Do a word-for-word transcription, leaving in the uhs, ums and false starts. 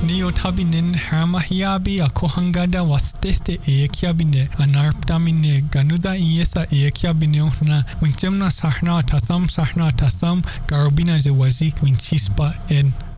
Neotabinen Harmahiabi a Kohangada was teste Ekiabine, Anarptamine Ganuda Iesa Ekiabine na Winchemna Sahna Tasam Sahna Tasam Garubina Zewazi Winchispa en